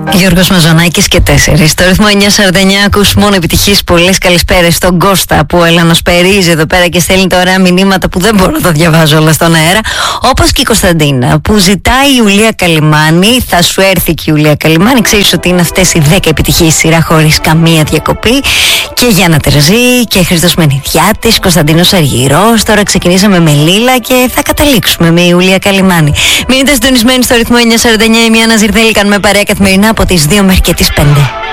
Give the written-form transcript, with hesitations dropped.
Γιώργος Μαζονάκης και 4. Στο ρυθμό 949 ακούς μόνο επιτυχίες. Πολλές καλησπέρες στον Κώστα που ελανοσπερίζει εδώ πέρα και στέλνει τώρα μηνύματα που δεν μπορώ να τα διαβάζω όλα στον αέρα. Όπως και η Κωνσταντίνα που ζητάει η Ιουλία Καλυμάνη. Θα σου έρθει και η Ιουλία Καλυμάνη. Ξέρεις ότι είναι αυτές οι 10 επιτυχίες σειρά χωρίς καμία διακοπή. Και Γιάννα Τερζή και Χριστός Μενιδιάτης, Κωνσταντίνος Αργυρός. Τώρα ξεκινήσαμε με Λίλα και θα καταλήξουμε με Ιουλία Καλυμάνη. Μείνετε συντονισμένοι στο ρυθμό 949. Η Μία Ναζιρδέλη κάνουμε παρέα καθημερινά από τις 2 μέχρι και τις 5.